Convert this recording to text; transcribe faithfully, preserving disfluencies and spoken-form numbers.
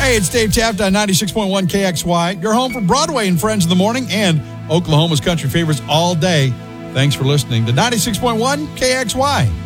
Hey, it's Dave Taft on ninety-six point one K X Y. Your home for Broadway and Friends in the morning and Oklahoma's country favorites all day. Thanks for listening to ninety-six point one K X Y.